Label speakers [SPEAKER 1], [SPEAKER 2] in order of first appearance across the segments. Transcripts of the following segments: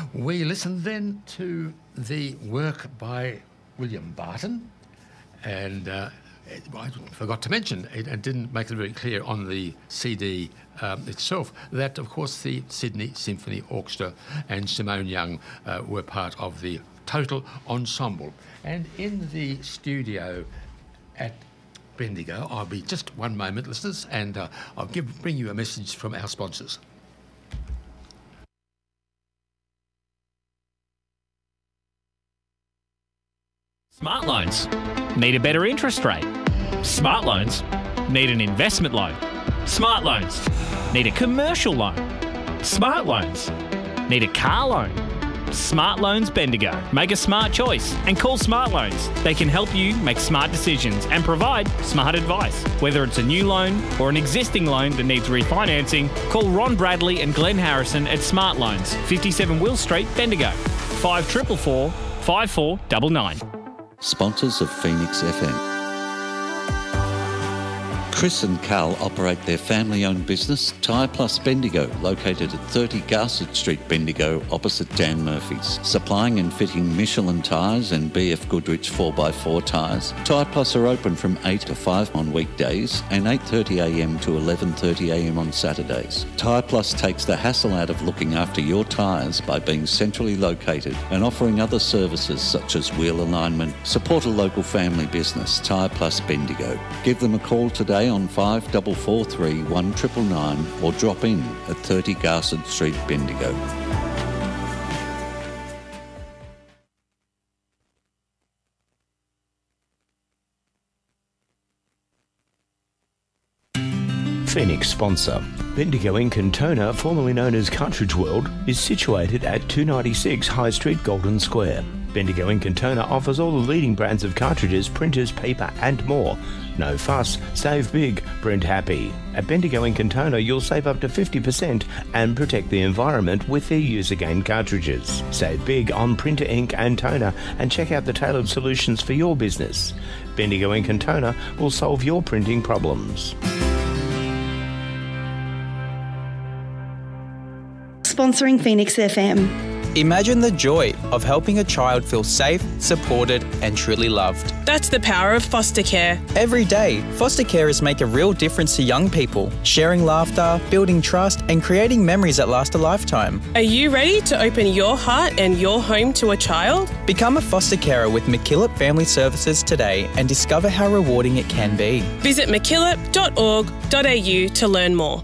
[SPEAKER 1] We listened then to the work by William Barton, and I forgot to mention, it didn't make it very clear on the CD itself, that of course the Sydney Symphony Orchestra and Simone Young were part of the total ensemble. And in the studio at Bendigo, I'll be just one moment, listeners, and I'll bring you a message from our sponsors.
[SPEAKER 2] Smart loans need a better interest rate. Smart loans need an investment loan. Smart loans need a commercial loan. Smart loans need a car loan. Smart Loans Bendigo. Make a smart choice and call Smart Loans. They can help you make smart decisions and provide smart advice. Whether it's a new loan or an existing loan that needs refinancing, call Ron Bradley and Glenn Harrison at Smart Loans, 57 Will Street, Bendigo, 5444 5499.
[SPEAKER 3] Sponsors of Phoenix FM. Chris and Carl operate their family-owned business, Tyre Plus Bendigo, located at 30 Garsett Street, Bendigo, opposite Dan Murphy's. Supplying and fitting Michelin tyres and BF Goodrich 4x4 tyres. Tyre Plus are open from 8 to 5 on weekdays and 8:30am to 11:30am on Saturdays. Tyre Plus takes the hassle out of looking after your tyres by being centrally located and offering other services such as wheel alignment. Support a local family business, Tyre Plus Bendigo. Give them a call today on 5443 1999 or drop in at 30 Garsett Street, Bendigo.
[SPEAKER 4] Phoenix sponsor. Bendigo in Cantona, formerly known as Cartridge World, is situated at 296 High Street, Golden Square. Bendigo in Cantona offers all the leading brands of cartridges, printers, paper and more. No fuss, save big, print happy. At Bendigo in Cantona, you'll save up to 50% and protect the environment with their Use Again cartridges. Save big on printer ink and toner and check out the tailored solutions for your business. Bendigo in Cantona will solve your printing problems.
[SPEAKER 5] Sponsoring Phoenix FM.
[SPEAKER 6] Imagine the joy of helping a child feel safe, supported and truly loved.
[SPEAKER 7] That's the power of foster care.
[SPEAKER 6] Every day, foster carers make a real difference to young people, sharing laughter, building trust and creating memories that last a lifetime.
[SPEAKER 7] Are you ready to open your heart and your home to a child?
[SPEAKER 6] Become a foster carer with MacKillop Family Services today and discover how rewarding it can be.
[SPEAKER 7] Visit mackillop.org.au to learn more.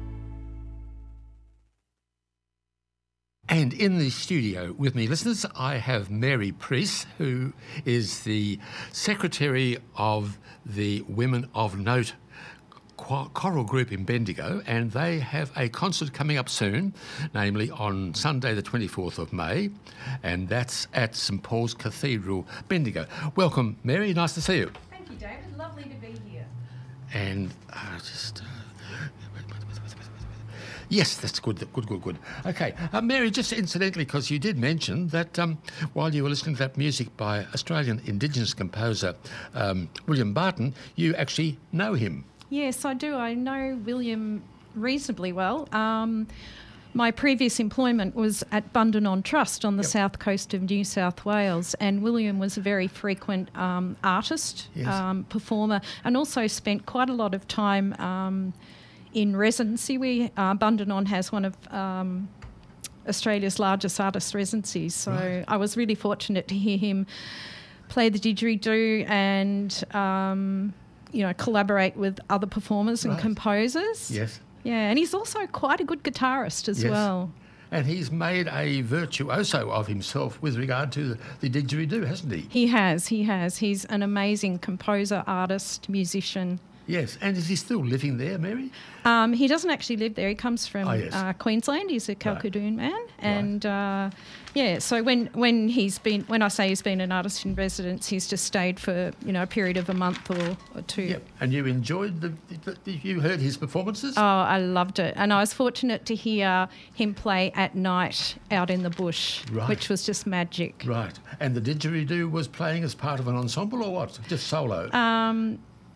[SPEAKER 1] And in the studio with me, listeners, I have Mary Priest, who is the Secretary of the Women of Note choral group in Bendigo, and they have a concert coming up soon, namely on Sunday the 24th of May, and that's at St Paul's Cathedral, Bendigo. Welcome, Mary. Nice to see you.
[SPEAKER 8] Thank you, David. Lovely to be here.
[SPEAKER 1] And yes, that's good. Okay, Mary, just incidentally, because you did mention that while you were listening to that music by Australian Indigenous composer William Barton, you actually know him.
[SPEAKER 8] Yes, I do. I know William reasonably well. My previous employment was at Bundanon Trust on the south coast of New South Wales, and William was a very frequent artist, performer, and also spent quite a lot of time in residency. Bundanon has one of Australia's largest artist residencies, so I was really fortunate to hear him play the didgeridoo and collaborate with other performers and composers.
[SPEAKER 1] Yes.
[SPEAKER 8] Yeah, and he's also quite a good guitarist as well.
[SPEAKER 1] And he's made a virtuoso of himself with regard to the didgeridoo, hasn't he?
[SPEAKER 8] He has. He's an amazing composer, artist, musician.
[SPEAKER 1] Yes, and is he still living there, Mary?
[SPEAKER 8] He doesn't actually live there. He comes from Queensland. He's a Kalkadoon man, and so when I say he's been an artist in residence, he's just stayed for a period of a month or two.
[SPEAKER 1] Yep. And you enjoyed you heard his performances?
[SPEAKER 8] Oh, I loved it, and I was fortunate to hear him play at night out in the bush, which was just magic.
[SPEAKER 1] Right, and the didgeridoo was playing as part of an ensemble or what? Just solo?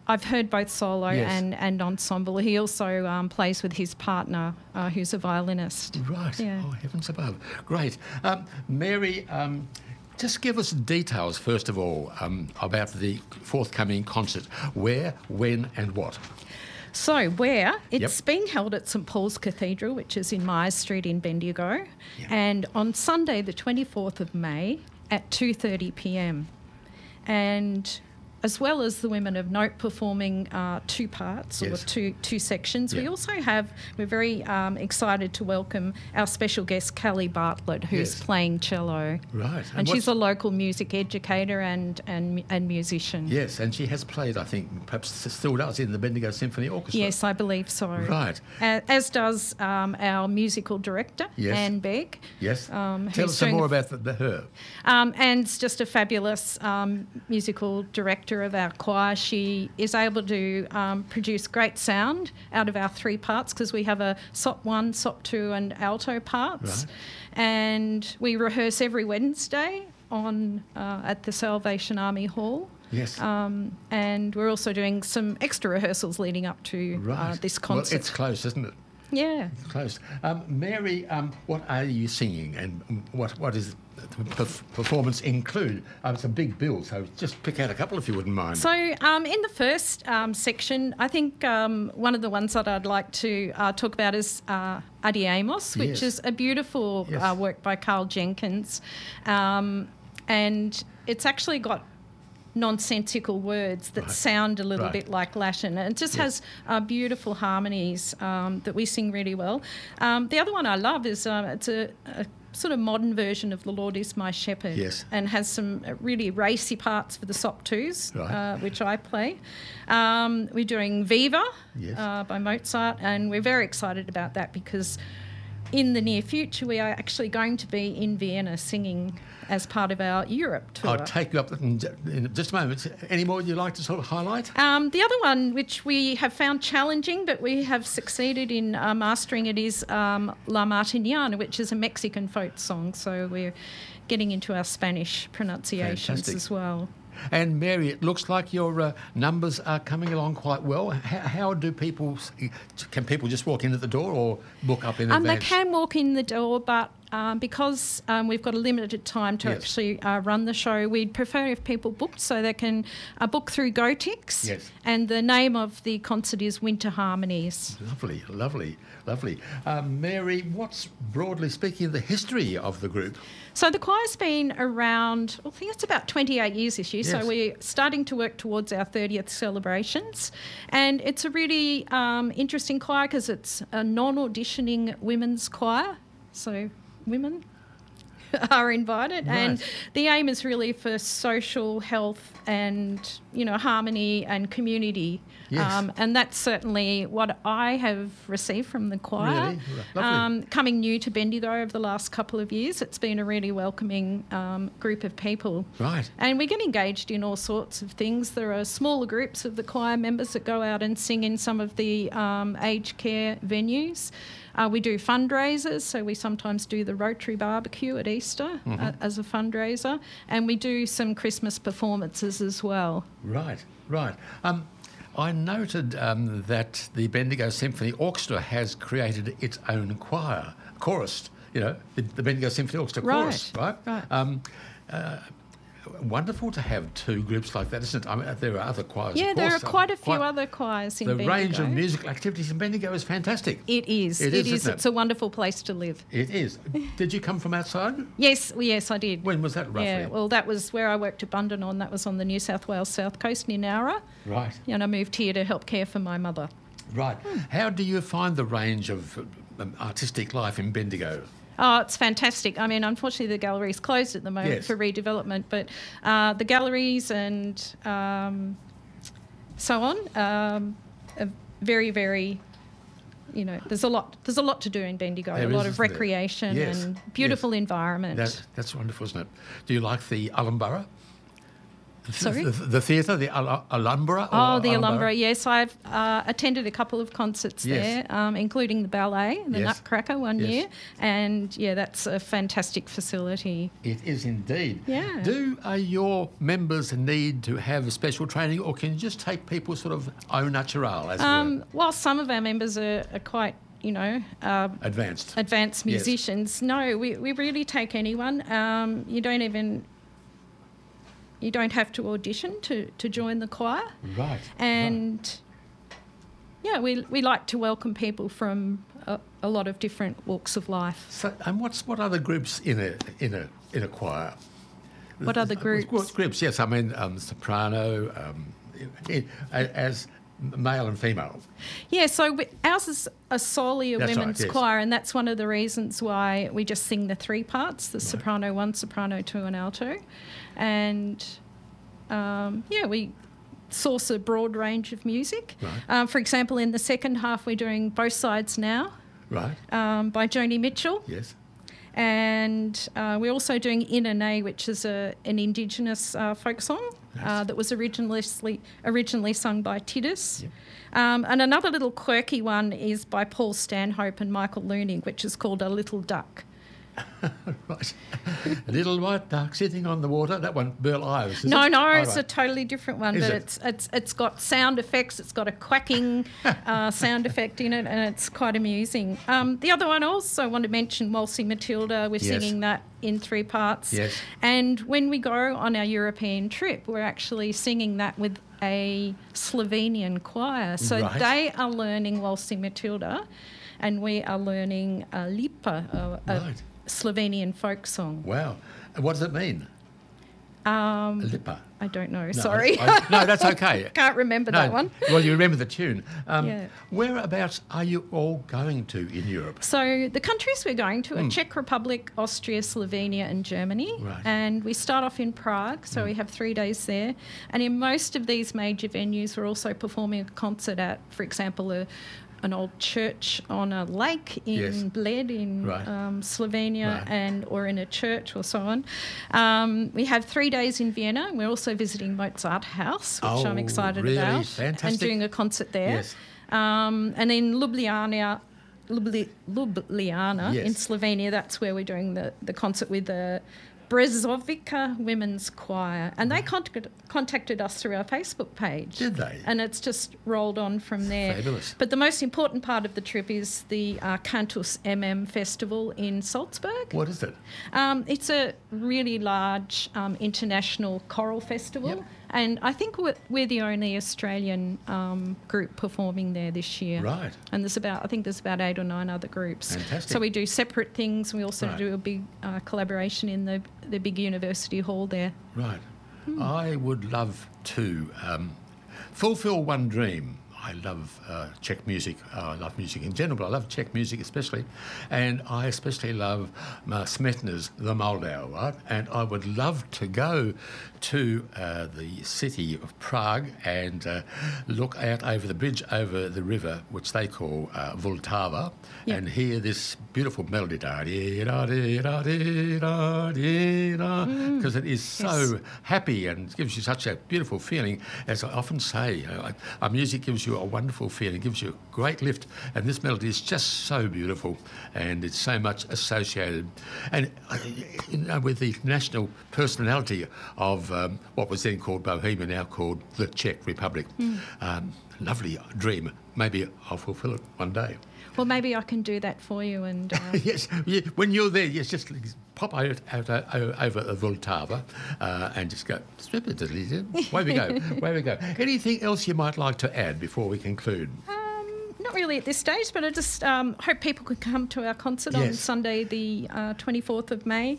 [SPEAKER 8] I've heard both solo
[SPEAKER 1] Yes.
[SPEAKER 8] and ensemble. He also plays with his partner, who's a violinist.
[SPEAKER 1] Right.
[SPEAKER 8] Yeah.
[SPEAKER 1] Oh, heavens above. Great. Mary, just give us details, first of all, about the forthcoming concert. Where, when and what?
[SPEAKER 8] So where? It's
[SPEAKER 1] Yep.
[SPEAKER 8] being held at St Paul's Cathedral, which is in Myers Street in Bendigo,
[SPEAKER 1] Yeah.
[SPEAKER 8] and on Sunday the 24th of May at 2:30 p.m. And as well as the Women of Note performing two parts
[SPEAKER 1] Yes.
[SPEAKER 8] or two sections, we
[SPEAKER 1] Yeah.
[SPEAKER 8] also we're very excited to welcome our special guest, Callie Bartlett, who's
[SPEAKER 1] Yes.
[SPEAKER 8] playing cello.
[SPEAKER 1] Right.
[SPEAKER 8] And she's
[SPEAKER 1] what's-
[SPEAKER 8] a local music educator and musician.
[SPEAKER 1] Yes, and she has played, I think, perhaps still does, in the Bendigo Symphony Orchestra.
[SPEAKER 8] Yes, I believe so.
[SPEAKER 1] Right.
[SPEAKER 8] As does our musical director,
[SPEAKER 1] Yes.
[SPEAKER 8] Anne Begg.
[SPEAKER 1] Yes. Tell
[SPEAKER 8] who's
[SPEAKER 1] us some
[SPEAKER 8] doing
[SPEAKER 1] more about her.
[SPEAKER 8] Anne's just a fabulous musical director of our choir. She is able to produce great sound out of our three parts because we have a sop 1, sop 2 and alto parts.
[SPEAKER 1] Right.
[SPEAKER 8] And we rehearse every Wednesday at the Salvation Army Hall.
[SPEAKER 1] Yes.
[SPEAKER 8] And we're also doing some extra rehearsals leading up to
[SPEAKER 1] Right.
[SPEAKER 8] this concert.
[SPEAKER 1] Well, it's close, isn't it?
[SPEAKER 8] Yeah.
[SPEAKER 1] It's close. Mary, what are you singing, and what is the performance include? It's a big bill, so just pick out a couple if you wouldn't mind.
[SPEAKER 8] So in the first section, I think one of the ones that I'd like to talk about is Adi Amos, which
[SPEAKER 1] Yes.
[SPEAKER 8] is a beautiful
[SPEAKER 1] Yes.
[SPEAKER 8] work by Carl Jenkins. And it's actually got nonsensical words that
[SPEAKER 1] Right.
[SPEAKER 8] sound a little
[SPEAKER 1] Right.
[SPEAKER 8] bit like Latin. And it just
[SPEAKER 1] Yes.
[SPEAKER 8] has beautiful harmonies that we sing really well. The other one I love is it's a sort of modern version of The Lord Is My Shepherd.
[SPEAKER 1] Yes.
[SPEAKER 8] And has some really racy parts for the sop twos,
[SPEAKER 1] Right.
[SPEAKER 8] which I play. We're doing Viva
[SPEAKER 1] Yes.
[SPEAKER 8] by Mozart, and we're very excited about that because in the near future we are actually going to be in Vienna singing as part of our Europe tour.
[SPEAKER 1] I'll take you up in just a moment. Any more you'd like to sort of highlight?
[SPEAKER 8] The other one, which we have found challenging, but we have succeeded in mastering it, is La Martiniana, which is a Mexican folk song. So we're getting into our Spanish pronunciations
[SPEAKER 1] Fantastic.
[SPEAKER 8] as well.
[SPEAKER 1] And Mary, it looks like your numbers are coming along quite well. How do can people just walk in at the door or book up in advance?
[SPEAKER 8] They can walk in the door, but because we've got a limited time to
[SPEAKER 1] Yes.
[SPEAKER 8] actually run the show, we'd prefer if people booked so they can book through GoTix.
[SPEAKER 1] Yes.
[SPEAKER 8] And the name of the concert is Winter Harmonies.
[SPEAKER 1] Lovely, lovely, lovely. Mary, what's, broadly speaking, the history of the group?
[SPEAKER 8] So the choir's been around, I think it's about 28 years this year,
[SPEAKER 1] Yes.
[SPEAKER 8] so we're starting to work towards our 30th celebrations. And it's a really interesting choir because it's a non-auditioning women's choir, so women are invited.
[SPEAKER 1] Right.
[SPEAKER 8] And the aim is really for social health and, harmony and community.
[SPEAKER 1] Yes.
[SPEAKER 8] And that's certainly what I have received from the choir.
[SPEAKER 1] Really? Lovely.
[SPEAKER 8] Coming new to Bendigo over the last couple of years, it's been a really welcoming group of people.
[SPEAKER 1] Right.
[SPEAKER 8] And we get engaged in all sorts of things. There are smaller groups of the choir members that go out and sing in some of the aged care venues. We do fundraisers, so we sometimes do the Rotary Barbecue at Easter as a fundraiser, and we do some Christmas performances as well.
[SPEAKER 1] Right, right. I noted that the Bendigo Symphony Orchestra has created its own chorus, the Bendigo Symphony Orchestra chorus, right?
[SPEAKER 8] Right.
[SPEAKER 1] Wonderful to have two groups like that, isn't it? I mean, there are other choirs.
[SPEAKER 8] Yeah,
[SPEAKER 1] of
[SPEAKER 8] there are
[SPEAKER 1] course,
[SPEAKER 8] quite a few other choirs in Bendigo.
[SPEAKER 1] The range of musical activities in Bendigo is fantastic.
[SPEAKER 8] It is.
[SPEAKER 1] It is, isn't it?
[SPEAKER 8] It's a wonderful place to live.
[SPEAKER 1] It is. Did you come from outside?
[SPEAKER 8] Yes, I did.
[SPEAKER 1] When was that roughly?
[SPEAKER 8] Yeah, well, that was where I worked at Bundanon. That was on the New South Wales South Coast near Nowra.
[SPEAKER 1] Right.
[SPEAKER 8] And I moved here to help care for my mother.
[SPEAKER 1] Right. How do you find the range of artistic life in Bendigo?
[SPEAKER 8] Oh, it's fantastic. I mean, unfortunately, the gallery's closed at the moment
[SPEAKER 1] Yes.
[SPEAKER 8] for redevelopment, but the galleries and so on are very, very. There's a lot to do in Bendigo.
[SPEAKER 1] There
[SPEAKER 8] a
[SPEAKER 1] is,
[SPEAKER 8] lot of
[SPEAKER 1] isn't there?
[SPEAKER 8] recreation
[SPEAKER 1] Yes,
[SPEAKER 8] and beautiful
[SPEAKER 1] yes.
[SPEAKER 8] environment.
[SPEAKER 1] That's wonderful, isn't it? Do you like the Ullenborough?
[SPEAKER 8] Sorry?
[SPEAKER 1] The theatre, the Alhambra?
[SPEAKER 8] Oh, the Alhambra, yes. I've attended a couple of concerts
[SPEAKER 1] Yes.
[SPEAKER 8] there, including the ballet, the
[SPEAKER 1] Yes.
[SPEAKER 8] Nutcracker one
[SPEAKER 1] Yes.
[SPEAKER 8] year. And, yeah, that's a fantastic facility.
[SPEAKER 1] It is indeed.
[SPEAKER 8] Yeah.
[SPEAKER 1] Do your members need to have special training, or can you just take people sort of au naturel, as it were?
[SPEAKER 8] While some of our members are quite,
[SPEAKER 1] Advanced.
[SPEAKER 8] advanced
[SPEAKER 1] Yes.
[SPEAKER 8] musicians, no, we really take anyone. You don't have to audition to join the choir.
[SPEAKER 1] Right.
[SPEAKER 8] And yeah, we like to welcome people from a lot of different walks of life.
[SPEAKER 1] So, and what other groups in a choir?
[SPEAKER 8] What other groups?
[SPEAKER 1] What groups? Yes, I mean soprano, as male and female.
[SPEAKER 8] Yeah, so ours is solely a
[SPEAKER 1] That's right,
[SPEAKER 8] women's
[SPEAKER 1] yes.
[SPEAKER 8] choir, and that's one of the reasons why we just sing the three parts: the soprano 1, soprano 2, and alto. And we source a broad range of music.
[SPEAKER 1] Right.
[SPEAKER 8] For example, in the second half, we're doing Both Sides Now
[SPEAKER 1] Right.
[SPEAKER 8] by Joni Mitchell.
[SPEAKER 1] Yes.
[SPEAKER 8] And we're also doing Inane, which is an Indigenous folk song that was originally sung by Titus.
[SPEAKER 1] Yep.
[SPEAKER 8] And another little quirky one is by Paul Stanhope and Michael Looning, which is called A Little Duck.
[SPEAKER 1] Right. A little white duck sitting on the water. That one, Burl Ives.
[SPEAKER 8] No,
[SPEAKER 1] it? Oh,
[SPEAKER 8] it's a
[SPEAKER 1] right.
[SPEAKER 8] totally different one.
[SPEAKER 1] Is
[SPEAKER 8] But
[SPEAKER 1] it?
[SPEAKER 8] it's got sound effects. It's got a quacking sound effect in it, and it's quite amusing. The other one also I want to mention, Waltzing Matilda. We're
[SPEAKER 1] Yes.
[SPEAKER 8] singing that in 3 parts.
[SPEAKER 1] Yes.
[SPEAKER 8] And when we go on our European trip, we're actually singing that with a Slovenian choir. So
[SPEAKER 1] Right.
[SPEAKER 8] they are learning Waltzing Matilda, and we are learning Lipa,
[SPEAKER 1] Right.
[SPEAKER 8] Slovenian folk song.
[SPEAKER 1] Wow. And what does it mean? Lipa.
[SPEAKER 8] I don't know.
[SPEAKER 1] No,
[SPEAKER 8] Sorry.
[SPEAKER 1] no, that's okay.
[SPEAKER 8] Can't remember that one.
[SPEAKER 1] Well, you remember the tune.
[SPEAKER 8] Yeah.
[SPEAKER 1] Whereabouts are you all going to in Europe?
[SPEAKER 8] So the countries we're going to are Czech Republic, Austria, Slovenia and Germany.
[SPEAKER 1] Right.
[SPEAKER 8] And we start off in Prague, so we have 3 days there. And in most of these major venues, we're also performing a concert at, for example, an old church on a lake in
[SPEAKER 1] Yes.
[SPEAKER 8] Bled in
[SPEAKER 1] Right.
[SPEAKER 8] Slovenia,
[SPEAKER 1] Right.
[SPEAKER 8] or in a church or so on. We have 3 days in Vienna. We're also visiting Mozart House, which I'm
[SPEAKER 1] Oh,
[SPEAKER 8] excited
[SPEAKER 1] really?
[SPEAKER 8] about,
[SPEAKER 1] Fantastic.
[SPEAKER 8] and doing a concert there.
[SPEAKER 1] Yes.
[SPEAKER 8] And in Ljubljana
[SPEAKER 1] Yes.
[SPEAKER 8] in Slovenia, that's where we're doing the concert with the Brezovica Women's Choir. And they contacted us through our Facebook page.
[SPEAKER 1] Did they?
[SPEAKER 8] And it's just rolled on from there.
[SPEAKER 1] Fabulous.
[SPEAKER 8] But the most important part of the trip is the Cantus MM Festival in Salzburg.
[SPEAKER 1] What is it?
[SPEAKER 8] It's a really large international choral festival.
[SPEAKER 1] Yep.
[SPEAKER 8] And I think we're the only Australian group performing there this year.
[SPEAKER 1] Right.
[SPEAKER 8] And there's about 8 or 9 other groups.
[SPEAKER 1] Fantastic.
[SPEAKER 8] So we do separate things. We also
[SPEAKER 1] Right.
[SPEAKER 8] do a big collaboration in the big university hall there.
[SPEAKER 1] Right. I would love to fulfil one dream. I love Czech music. I love music in general, but I love Czech music especially. And I especially love Smetana's The Moldau, right? And I would love to go to the city of Prague and look out over the bridge over the river, which they call Vltava,
[SPEAKER 8] Yep.
[SPEAKER 1] and hear this beautiful melody, because it is so happy and gives you such a beautiful feeling. As I often say, our music gives you a wonderful feeling, gives you a great lift, and this melody is just so beautiful, and it's so much associated, and with the national personality of what was then called Bohemia, now called the Czech Republic. Lovely dream. Maybe I'll fulfil it one day.
[SPEAKER 8] Well, maybe I can do that for you. And
[SPEAKER 1] Yes, when you're there, yes, just pop out over Vltava and just go, away we go, away we go. Anything else you might like to add before we conclude?
[SPEAKER 8] not really at this stage, but I just hope people could come to our concert on
[SPEAKER 1] Yes.
[SPEAKER 8] Sunday, the 24th of May.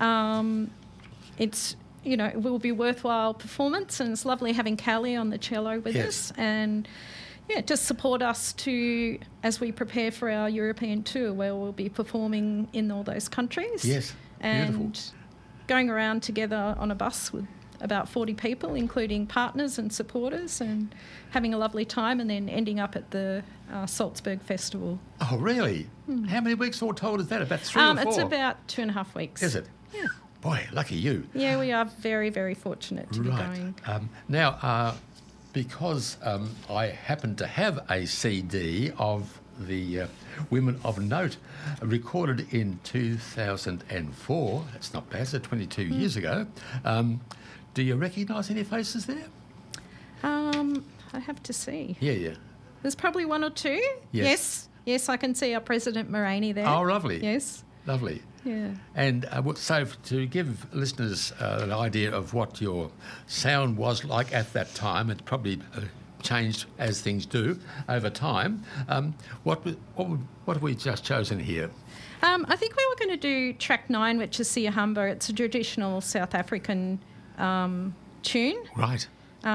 [SPEAKER 8] It's, you know, it will be a worthwhile performance, and it's lovely having Callie on the cello with
[SPEAKER 1] Yes.
[SPEAKER 8] us, and yeah, just support us as we prepare for our European tour, where we'll be performing in all those countries.
[SPEAKER 1] Yes, beautiful.
[SPEAKER 8] And going around together on a bus with about 40 people, including partners and supporters, and having a lovely time, and then ending up at the Salzburg Festival.
[SPEAKER 1] Oh, really? How many weeks all told is that? About 3 or 4?
[SPEAKER 8] It's about 2.5 weeks.
[SPEAKER 1] Is it?
[SPEAKER 8] Yeah.
[SPEAKER 1] Boy, lucky you.
[SPEAKER 8] Yeah, we are very, very fortunate to be going.
[SPEAKER 1] Now, because I happen to have a CD of the Women of Note recorded in 2004, that's not bad, so 22 years ago. Do you recognise any faces there?
[SPEAKER 8] I have to see.
[SPEAKER 1] Yeah.
[SPEAKER 8] There's probably one or two.
[SPEAKER 1] Yes.
[SPEAKER 8] Yes, I can see our President Moraney there.
[SPEAKER 1] Oh, lovely.
[SPEAKER 8] Yes.
[SPEAKER 1] Lovely.
[SPEAKER 8] Yeah.
[SPEAKER 1] And so to give listeners an idea of what your sound was like at that time, it probably changed as things do over time. What have we just chosen here?
[SPEAKER 8] I think we were going to do track 9, which is Siahamba. It's a traditional South African tune.
[SPEAKER 1] Right.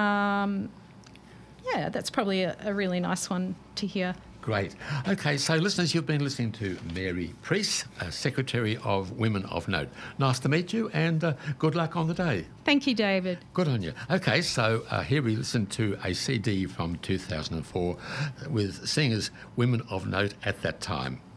[SPEAKER 8] Yeah, that's probably a really nice one to hear.
[SPEAKER 1] Great. Okay, so listeners, you've been listening to Mary Priest, Secretary of Women of Note. Nice to meet you, and good luck on the day.
[SPEAKER 8] Thank you, David.
[SPEAKER 1] Good on you. Okay, so here we listen to a CD from 2004 with singers Women of Note at that time.